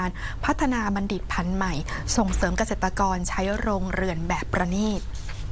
การพัฒนาบัณฑิตพันธุ์ใหม่ส่งเสริมเกษตรกรใช้โรงเรือนแบบประณีต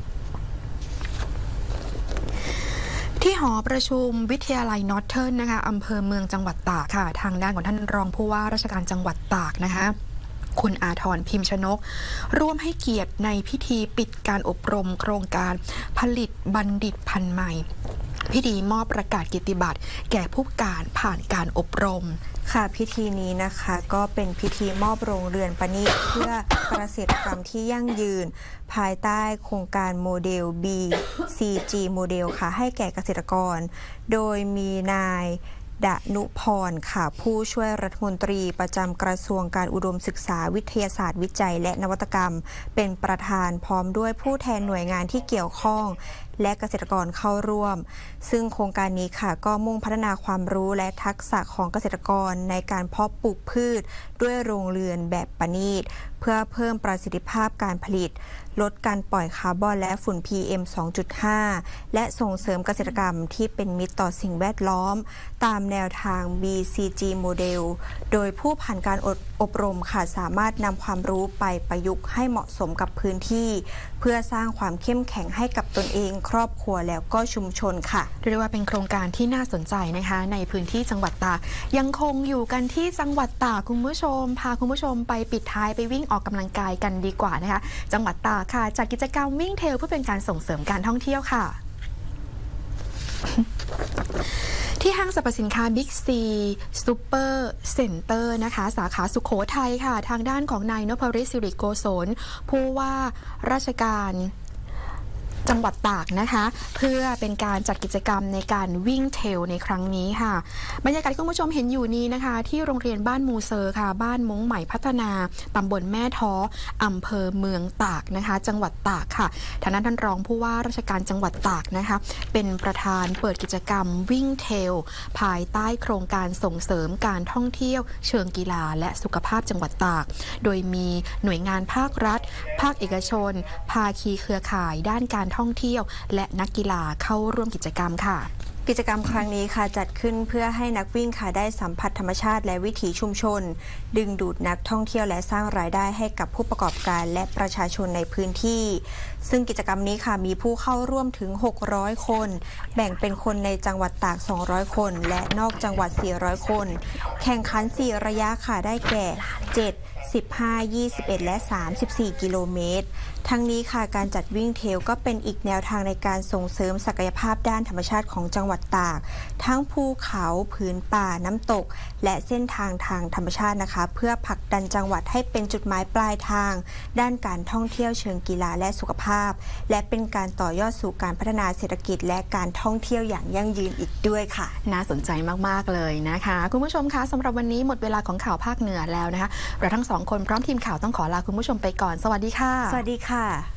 ที่หอประชุมวิทยาลัยนอร์เทิร์นนะคะอำเภอเมืองจังหวัดตากค่ะทางด้านของท่านรองผู้ว่าราชการจังหวัดตากนะคะคุณอาทรพิมพ์ชนกร่วมให้เกียรติในพิธีปิดการอบรมโครงการผลิตบัณฑิตพันธุ์ใหม่พิธีมอบประกาศเกียรติบัตรแก่ผู้การผ่านการอบรมค่ะพิธีนี้นะคะก็เป็นพิธีมอบโรงเรือนประณีตเพื่อเกษตรกรรมที่ยั่งยืนภายใต้โครงการโมเดล BCG โมเดลค่ะให้แก่เกษตรกรโดยมีนายดนุพรค่ะผู้ช่วยรัฐมนตรีประจำกระทรวงการอุดมศึกษาวิทยาศาสตร์วิจัยและนวัตกรรมเป็นประธานพร้อมด้วยผู้แทนหน่วยงานที่เกี่ยวข้องและเกษตรกรเข้าร่วมซึ่งโครงการนี้ค่ะก็มุ่งพัฒนาความรู้และทักษะของเกษตรกรในการเพาะปลูกพืชด้วยโรงเรือนแบบประณีตเพื่อเพิ่มประสิทธิภาพการผลิตลดการปล่อยคาร์บอนและฝุ่น PM 2.5 และส่งเสริมเกษตรกรรมที่เป็นมิตรต่อสิ่งแวดล้อมตามแนวทาง BCG โมเดลโดยผู้ผ่านการอบรมค่ะสามารถนำความรู้ไปประยุกต์ให้เหมาะสมกับพื้นที่เพื่อสร้างความเข้มแข็งให้กับตนเองครอบครัวแล้วก็ชุมชนค่ะเรียกว่าเป็นโครงการที่น่าสนใจนะคะในพื้นที่จังหวัดตากยังคงอยู่กันที่จังหวัดตากคุณผู้ชมพาคุณผู้ชมไปปิดท้ายไปวิ่งออกกำลังกายกันดีกว่านะคะจังหวัดตากค่ะจัดกิจกรรมวิ่งเทรลเพื่อเป็นการส่งเสริมการท่องเที่ยวค่ะที่ห้างสรรพสินค้าบิ๊กซีซูเปอร์เซ็นเตอร์นะคะสาขาสุโขทัยค่ะทางด้านของนายนพฤทธิ์สิริโกศลผู้ว่าราชการจังหวัดตากนะคะเพื่อเป็นการจัดกิจกรรมในการวิ่งเทรลในครั้งนี้ค่ะบรรยากาศที่คุณผู้ชมเห็นอยู่นี้นะคะที่โรงเรียนบ้านมูเซอร์ค่ะบ้านมงใหม่พัฒนาตำบลแม่ท้ออำเภอเมืองตากนะคะจังหวัดตากค่ะทางด้านท่านรองผู้ว่าราชการจังหวัดตากนะคะเป็นประธานเปิดกิจกรรมวิ่งเทรลภายใต้โครงการส่งเสริมการท่องเที่ยวเชิงกีฬาและสุขภาพจังหวัดตากโดยมีหน่วยงานภาครัฐภาคเอกชนภาคีเครือข่ายด้านการท่องเที่ยวและนักกีฬาเข้าร่วมกิจกรรมค่ะกิจกรรมครั้งนี้ค่ะจัดขึ้นเพื่อให้นักวิ่งค่ะได้สัมผัสธรรมชาติและวิถีชุมชนดึงดูดนักท่องเที่ยวและสร้างรายได้ให้กับผู้ประกอบการและประชาชนในพื้นที่ซึ่งกิจกรรมนี้ค่ะมีผู้เข้าร่วมถึง600คนแบ่งเป็นคนในจังหวัดตาก200คนและนอกจังหวัด400คนแข่งขัน4ระยะค่ะได้แก่7 15 21และ34กิโลเมตรทั้งนี้ค่ะการจัดวิ่งเทรลก็เป็นอีกแนวทางในการส่งเสริมศักยภาพด้านธรรมชาติของจังหวัดตากทั้งภูเขาผืนป่าน้ำตกและเส้นทางทางธรรมชาตินะคะเพื่อผลักดันจังหวัดให้เป็นจุดหมายปลายทางด้านการท่องเที่ยวเชิงกีฬาและสุขภาพและเป็นการต่อยอดสู่การพัฒนาเศรษฐกิจและการท่องเที่ยวอย่างยั่งยืนอีกด้วยค่ะน่าสนใจมากๆเลยนะคะคุณผู้ชมคะสำหรับวันนี้หมดเวลาของข่าวภาคเหนือแล้วนะคะเราทั้งสองคนพร้อมทีมข่าวต้องขอลาคุณผู้ชมไปก่อนสวัสดีค่ะสวัสดีค่ะ